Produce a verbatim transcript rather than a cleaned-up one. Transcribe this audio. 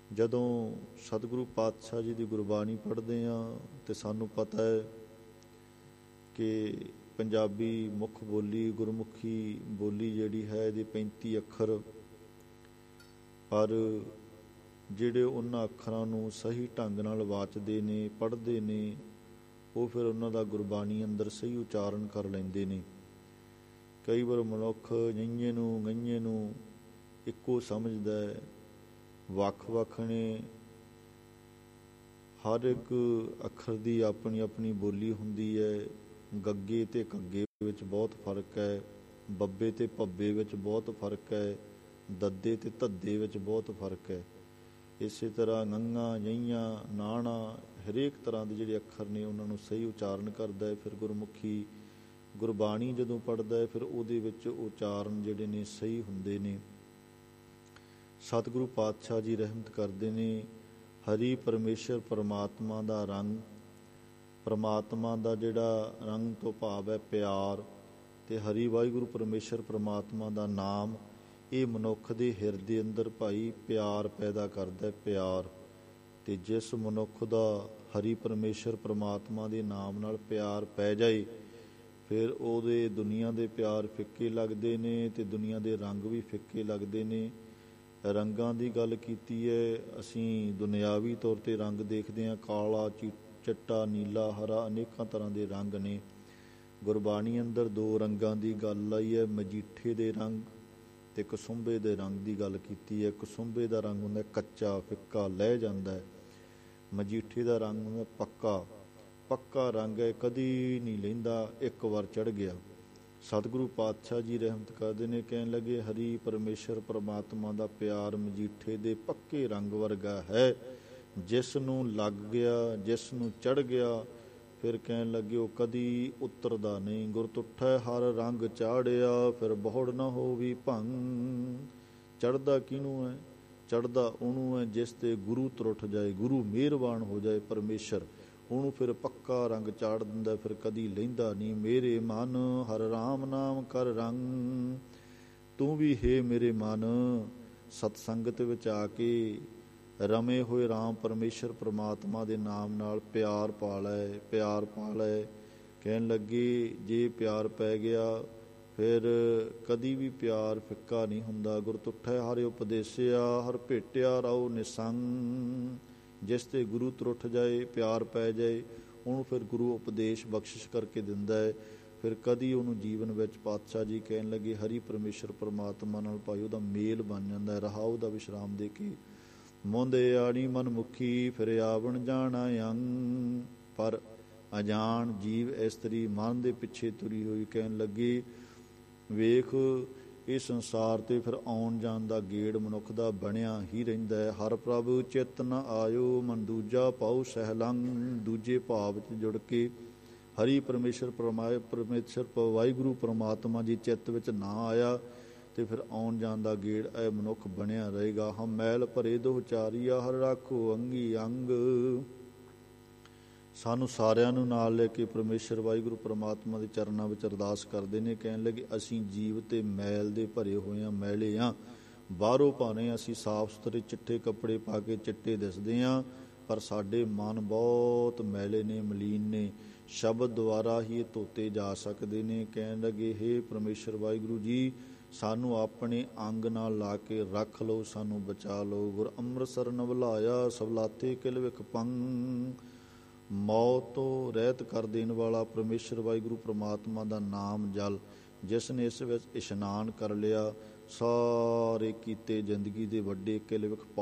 ਜਦੋਂ ਸਤਿਗੁਰੂ ਪਾਤਸ਼ਾਹ ਜੀ ਦੀ ਗੁਰਬਾਣੀ ਪੜ੍ਹਦੇ ਹਾਂ ਤੇ ਸਾਨੂੰ ਪਤਾ ਹੈ ਕਿ ਪੰਜਾਬੀ ਮੁੱਖ ਬੋਲੀ, ਗੁਰਮੁਖੀ ਬੋਲੀ ਜਿਹੜੀ ਹੈ ਇਹਦੇ ਪੈਂਤੀ ਅੱਖਰ, ਪਰ ਜਿਹੜੇ ਉਹਨਾਂ ਅੱਖਰਾਂ ਨੂੰ ਸਹੀ ਢੰਗ ਨਾਲ ਵਾਚਦੇ ਨੇ, ਪੜ੍ਹਦੇ ਨੇ, ਉਹ ਫਿਰ ਉਹਨਾਂ ਦਾ ਗੁਰਬਾਣੀ ਅੰਦਰ ਸਹੀ ਉਚਾਰਨ ਕਰ ਲੈਂਦੇ ਨੇ। ਕਈ ਵਾਰ ਮਨੁੱਖ ਗਈਏ ਨੂੰ ਗਈਏ ਨੂੰ ਇੱਕੋ ਸਮਝਦਾ ਹੈ, ਵੱਖ ਵੱਖ ਨੇ। ਹਰ ਇੱਕ ਅੱਖਰ ਦੀ ਆਪਣੀ ਆਪਣੀ ਬੋਲੀ ਹੁੰਦੀ ਹੈ। ਗੱਗੇ ਅਤੇ ਘੱਗੇ ਵਿੱਚ ਬਹੁਤ ਫਰਕ ਹੈ, ਬੱਬੇ ਅਤੇ ਭੱਬੇ ਵਿੱਚ ਬਹੁਤ ਫਰਕ ਹੈ, ਦੱਦੇ ਅਤੇ ਧੱਦੇ ਵਿੱਚ ਬਹੁਤ ਫਰਕ ਹੈ। ਇਸੇ ਤਰ੍ਹਾਂ ਗੰਗਾ, ਜਈਆਂ, ਨਾਣਾ, ਹਰੇਕ ਤਰ੍ਹਾਂ ਦੇ ਜਿਹੜੇ ਅੱਖਰ ਨੇ ਉਹਨਾਂ ਨੂੰ ਸਹੀ ਉਚਾਰਨ ਕਰਦਾ ਹੈ। ਫਿਰ ਗੁਰਮੁਖੀ ਗੁਰਬਾਣੀ ਜਦੋਂ ਪੜ੍ਹਦਾ ਹੈ ਫਿਰ ਉਹਦੇ ਵਿੱਚ ਉਚਾਰਨ ਜਿਹੜੇ ਨੇ ਸਹੀ ਹੁੰਦੇ ਨੇ। ਸਤਿਗੁਰੂ ਪਾਤਸ਼ਾਹ ਜੀ ਰਹਿਮਤ ਕਰਦੇ ਨੇ, ਹਰੀ ਪਰਮੇਸ਼ਰ ਪਰਮਾਤਮਾ ਦਾ ਰੰਗ, ਪਰਮਾਤਮਾ ਦਾ ਜਿਹੜਾ ਰੰਗ ਤੋਂ ਭਾਵ ਹੈ ਪਿਆਰ, ਅਤੇ ਹਰੀ ਵਾਹਿਗੁਰੂ ਪਰਮੇਸ਼ਰ ਪਰਮਾਤਮਾ ਦਾ ਨਾਮ, ਇਹ ਮਨੁੱਖ ਦੇ ਹਿਰਦੇ ਅੰਦਰ ਭਾਈ ਪਿਆਰ ਪੈਦਾ ਕਰਦਾ, ਪਿਆਰ। ਅਤੇ ਜਿਸ ਮਨੁੱਖ ਦਾ ਹਰੀ ਪਰਮੇਸ਼ਰ ਪਰਮਾਤਮਾ ਦੇ ਨਾਮ ਨਾਲ ਪਿਆਰ ਪੈ ਜਾਏ ਫਿਰ ਉਹਦੇ ਦੁਨੀਆ ਦੇ ਪਿਆਰ ਫਿੱਕੇ ਲੱਗਦੇ ਨੇ ਅਤੇ ਦੁਨੀਆ ਦੇ ਰੰਗ ਵੀ ਫਿੱਕੇ ਲੱਗਦੇ ਨੇ। ਰੰਗਾਂ ਦੀ ਗੱਲ ਕੀਤੀ ਹੈ, ਅਸੀਂ ਦੁਨਿਆਵੀ ਤੌਰ 'ਤੇ ਰੰਗ ਦੇਖਦੇ ਹਾਂ, ਕਾਲਾ, ਚੀ ਚਿੱਟਾ, ਨੀਲਾ, ਹਰਾ, ਅਨੇਕਾਂ ਤਰ੍ਹਾਂ ਦੇ ਰੰਗ ਨੇ। ਗੁਰਬਾਣੀ ਅੰਦਰ ਦੋ ਰੰਗਾਂ ਦੀ ਗੱਲ ਆਈ ਹੈ, ਮਜੀਠੇ ਦੇ ਰੰਗ ਅਤੇ ਕਸੁੰਭੇ ਦੇ ਰੰਗ ਦੀ ਗੱਲ ਕੀਤੀ ਹੈ। ਕਸੁੰਭੇ ਦਾ ਰੰਗ ਹੁੰਦਾ ਕੱਚਾ, ਫਿੱਕਾ, ਲਹਿ ਜਾਂਦਾ ਹੈ। ਮਜੀਠੇ ਦਾ ਰੰਗ ਹੁੰਦਾ ਪੱਕਾ, ਪੱਕਾ ਰੰਗ ਹੈ, ਕਦੀ ਨਹੀਂ ਲਹਿੰਦਾ, ਇੱਕ ਵਾਰ ਚੜ੍ਹ ਗਿਆ। ਸਤਿਗੁਰੂ ਪਾਤਸ਼ਾਹ ਜੀ ਰਹਿਮਤ ਕਰਦੇ ਨੇ, ਕਹਿਣ ਲੱਗੇ ਹਰੀ ਪਰਮੇਸ਼ਰ ਪਰਮਾਤਮਾ ਦਾ ਪਿਆਰ ਮਜੀਠੇ ਦੇ ਪੱਕੇ ਰੰਗ ਵਰਗਾ ਹੈ। ਜਿਸ ਨੂੰ ਲੱਗ ਗਿਆ, ਜਿਸ ਨੂੰ ਚੜ੍ਹ ਗਿਆ, ਫਿਰ ਕਹਿਣ ਲੱਗੇ ਉਹ ਕਦੀ ਉਤਰਦਾ ਨਹੀਂ। ਗੁਰ ਤੁੱਠੈ ਹਰ ਰੰਗ ਚਾੜਿਆ, ਫਿਰ ਬਹੁੜ ਨਾ ਹੋਵੀ ਭੰਗ। ਚੜ੍ਹਦਾ ਕਿਹਨੂੰ ਹੈ? ਚੜ੍ਹਦਾ ਉਹਨੂੰ ਹੈ ਜਿਸ 'ਤੇ ਗੁਰੂ ਤੁਰਠ ਜਾਏ, ਗੁਰੂ ਮਿਹਰਬਾਨ ਹੋ ਜਾਏ ਪਰਮੇਸ਼ਰ, ਉਹਨੂੰ ਫਿਰ ਪੱਕਾ ਰੰਗ ਚਾੜ ਦਿੰਦਾ, ਫਿਰ ਕਦੀ ਲਹਿੰਦਾ ਨਹੀਂ। ਮੇਰੇ ਮਨ ਹਰ ਰਾਮ ਨਾਮ ਕਰ ਰੰਗ, ਤੂੰ ਵੀ ਹੈ ਮੇਰੇ ਮਨ ਸਤਸੰਗਤ ਵਿੱਚ ਆ ਕੇ ਰਮੇ ਹੋਏ ਰਾਮ ਪਰਮੇਸ਼ਰ ਪਰਮਾਤਮਾ ਦੇ ਨਾਮ ਨਾਲ ਪਿਆਰ ਪਾ ਲੈ, ਪਿਆਰ ਪਾ ਲੈ। ਕਹਿਣ ਲੱਗੇ ਜੇ ਪਿਆਰ ਪੈ ਗਿਆ ਫਿਰ ਕਦੀ ਵੀ ਪਿਆਰ ਫਿੱਕਾ ਨਹੀਂ ਹੁੰਦਾ। ਗੁਰ ਤੁੱਠੈ ਹਰਿ ਉਪਦੇਸਿਆ, ਹਰ ਭੇਟਿਆ ਰਾਉ ਨਿਸੰਗ। ਜਿਸ 'ਤੇ ਗੁਰੂ ਤੁਰਠ ਜਾਏ, ਪਿਆਰ ਪੈ ਜਾਏ, ਉਹਨੂੰ ਫਿਰ ਗੁਰੂ ਉਪਦੇਸ਼ ਬਖਸ਼ਿਸ਼ ਕਰਕੇ ਦਿੰਦਾ ਹੈ। ਫਿਰ ਕਦੀ ਉਹਨੂੰ ਜੀਵਨ ਵਿੱਚ ਪਾਤਸ਼ਾਹ ਜੀ ਕਹਿਣ ਲੱਗੇ ਹਰੀ ਪਰਮੇਸ਼ਰ ਪਰਮਾਤਮਾ ਨਾਲ ਭਾਈ ਉਹਦਾ ਮੇਲ ਬਣ ਜਾਂਦਾ ਹੈ। ਰਹਾਉ ਦਾ ਵਿਸ਼ਰਾਮ ਦੇ ਕੇ ਮੋਂਦੇ ਆਣੀ ਮਨਮੁਖੀ, ਫਿਰ ਆਵਣ ਜਾਣਾ ਅੰਗ। ਪਰ ਅਜਾਣ ਜੀਵ ਇਸਤਰੀ ਮਨ ਦੇ ਪਿੱਛੇ ਤੁਰੀ ਹੋਈ, ਕਹਿਣ ਲੱਗੀ ਵੇਖ ਇਹ ਸੰਸਾਰ 'ਤੇ ਫਿਰ ਆਉਣ ਜਾਣ ਦਾ ਗੇੜ ਮਨੁੱਖ ਦਾ ਬਣਿਆ ਹੀ ਰਹਿੰਦਾ ਹੈ। ਹਰ ਪ੍ਰਭ ਚਿੱਤ ਨ ਆਇਓ, ਮਨ ਦੂਜਾ ਪਾਉ ਸਹਿਲੰਗ। ਦੂਜੇ ਭਾਵ 'ਚ ਜੁੜ ਕੇ ਹਰੀ ਪਰਮੇਸ਼ਰ ਪਰਮਾ ਪਰਮੇਸ਼ਰ ਵਾਹਿਗੁਰੂ ਪਰਮਾਤਮਾ ਜੀ ਚਿੱਤ ਵਿੱਚ ਨਾ ਆਇਆ ਅਤੇ ਫਿਰ ਆਉਣ ਜਾਣ ਦਾ ਗੇੜ ਇਹ ਮਨੁੱਖ ਬਣਿਆ ਰਹੇਗਾ। ਹਮ ਮੈਲ ਭਰੇ ਦੋ ਚਾਰੀਆ, ਹਰ ਰਾਖੋ ਅੰਗੀ ਅੰਗ। ਸਾਨੂੰ ਸਾਰਿਆਂ ਨੂੰ ਨਾਲ ਲੈ ਕੇ ਪਰਮੇਸ਼ਰ ਵਾਹਿਗੁਰੂ ਪਰਮਾਤਮਾ ਦੇ ਚਰਨਾਂ ਵਿੱਚ ਅਰਦਾਸ ਕਰਦੇ ਨੇ। ਕਹਿਣ ਲੱਗੇ ਅਸੀਂ ਜੀਵ ਅਤੇ ਮੈਲ ਦੇ ਭਰੇ ਹੋਏ ਹਾਂ, ਮੈਲੇ ਹਾਂ। ਬਾਹਰੋਂ ਭਾਵੇਂ ਅਸੀਂ ਸਾਫ ਸੁਥਰੇ ਚਿੱਟੇ ਕੱਪੜੇ ਪਾ ਕੇ ਚਿੱਟੇ ਦਿਸਦੇ ਹਾਂ, ਪਰ ਸਾਡੇ ਮਨ ਬਹੁਤ ਮੈਲੇ ਨੇ, ਮਲੀਨ ਨੇ। ਸ਼ਬਦ ਦੁਆਰਾ ਹੀ ਇਹ ਧੋਤੇ ਜਾ ਸਕਦੇ ਨੇ। ਕਹਿਣ ਲੱਗੇ ਹੇ ਪਰਮੇਸ਼ਰ ਵਾਹਿਗੁਰੂ ਜੀ, ਸਾਨੂੰ ਆਪਣੇ ਅੰਗ ਨਾਲ ਲਾ ਕੇ ਰੱਖ ਲਓ, ਸਾਨੂੰ ਬਚਾ ਲਓ। ਗੁਰ ਅੰਮ੍ਰਿਤਸਰ ਨਵਲਾਇਆ, ਸਵਲਾਥੇ ਕਿਲ ਵਿਖ ਪੰਗ। ਮੌਤ ਤੋਂ ਰਹਿਤ ਕਰ ਦੇਣ ਵਾਲਾ ਪਰਮੇਸ਼ਰ ਵਾਹਿਗੁਰੂ ਪਰਮਾਤਮਾ ਦਾ ਨਾਮ ਜਲ ਜਿਸ ਨੇ ਇਸ ਵਿੱਚ ਇਸ਼ਨਾਨ ਕਰ ਲਿਆ, ਸਾਰੇ ਕੀਤੇ ਜ਼ਿੰਦਗੀ ਦੇ ਵੱਡੇ ਕਿਲ ਵਿਖ